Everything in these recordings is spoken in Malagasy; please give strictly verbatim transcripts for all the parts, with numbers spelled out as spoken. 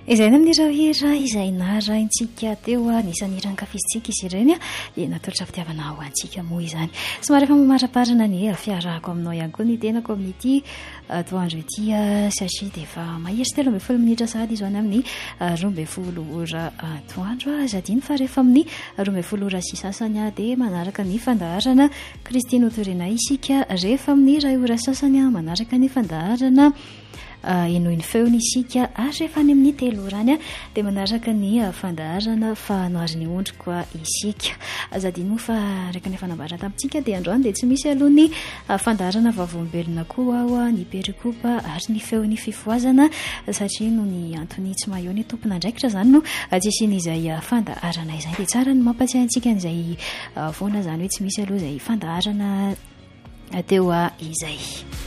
izay ny amin'ireo hira izay naraintsika teo a nisan'ny hiran-kafizitsika izy ireny a dia natolotra fitiavana ho antsika moa izany. Somary efa mamaraparana ny fiarahako aminao ihany koa ny tenako amin'ity toandro ity sachet dia efa mahery telo ambin'ny folo minitra sady izy ho any amin'ny roa ambin'ny folo ora toandro a zadiny fa rehefa amin'ny roa ambin'ny folo ora sy sasany a dia manaraka ny fandaharana Christine Autorina isika rehefa amin'ny iray ora sasany a manaraka ny fandaharana enoiny feony isika ary rehefa any amin'ny telo orany a dia manaraka ny fandaharana fanohariny ondry koa isika. Azadiny moa fa raika ny fanambara tamintsika dia androany dia tsy misy aloha ny fandaharana vavoambelona koa ao ny perikopa ary ny feony fifoazana satria no ny antony tsy maheo ny tompona ndraikitra zany no tsisy n'izay fandaharana izay dia tsara ny mampatsiahy antsika n'izay foana zany hoe tsy misy aloha izay fandaharana teo a izay.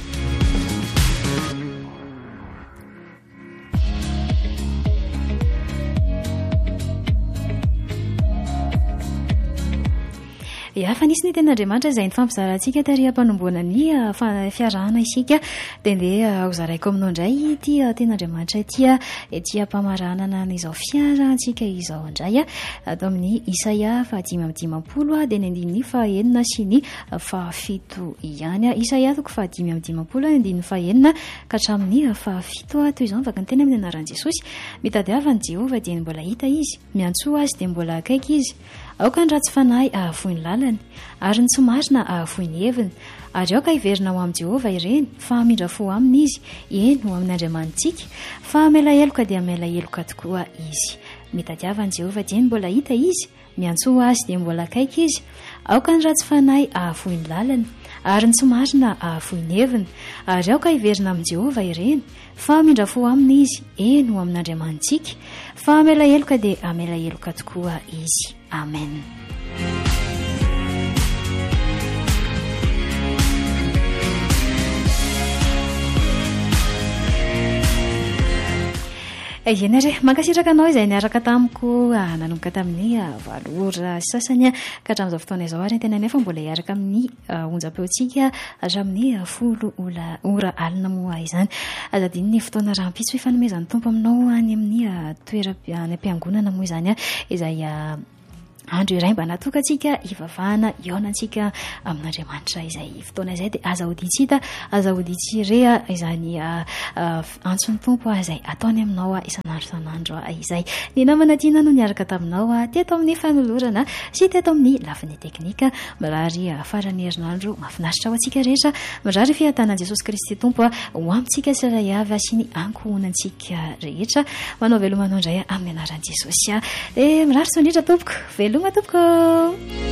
Ya fa nisy ny ten'Andriamanitra izay nifampizarantsika tary hampanomboana ny fiarahana isika dia ndeha ho zaraiko aminao indray ity ten'Andriamanitra ity ety hampamaranana n'izao fiarantsika izao indray atao amin'ny Isaia fahadimy amby dimampolo dia ny andininy fahaenina sy ny fahafito ihany. Isaia toko fahadimy amby dimampolo ny andininy fahaenina ka hatramin'ny fahafito toy izao mivaka ny teny amin'ny anaran'i Jesosy. Mitadiavany Jehovah dia mbola hita izy, miantsoa azy dia mbola akaiky izy. Aoka ny ratsy fanahy ahafohy ny lalany ary ny tsy marina ahafohy ny heviny ary aoka hiverina ho amin'i Jehovah ireny fa hamindrafo aminy izy eny ho amin'ny Andriamanitsika fa mela heloka dia mela heloka tokoa izy. Mitadiavany Jehovah dia mbola hita izy, miantsoa azy dia mbola akaiky izy. Aoka ny ratsy fanahy ahafohy ny lalany ary ny tsy marina ahafohy ny heviny ary aoka hiverina amin'i Jehovah ireny fa hamindrafo aminy izy eny ho amin'ny Andriamanitsika fa amela heloka dia amela heloka tokoa izy. Amen. Ianare mankasitraka anao izay niaraka tamiko nanomboka tamin'ny valo ora sasany ka hatramin'izao fotoana izao ary tena nefa mbola hiaraka amin'ny onjam-peontsika hatramin'ny folo ora alina moa izany. Azadiny ny fotoana rahampitso ifanomezan'ny tompo aminao any amin'ny toeram-any am-piangonana moa izany izay andro iray mba natokantsika hivavahana ionantsika amin'Andriamanitra izay fotoana izay dia azahoditsita azahoditsire izany antsony tompo izay ataony aminao isan'andro isan'andro izay. Ny namana tiana no niaraka taminao teto amin'ny fanolorana sy teto amin'ny lafiny teknika mirary farany herinandro mahafinaritra ho antsika rehetra mirary fiatanan'i Jesosy Kristy tompo ho amintsika tsirairay avy sy ny ankohonantsika rehetra. Manao velomanao indray amin'ny anaran'i Jesosy dia mirary sondritra tompoko veloma tompoko.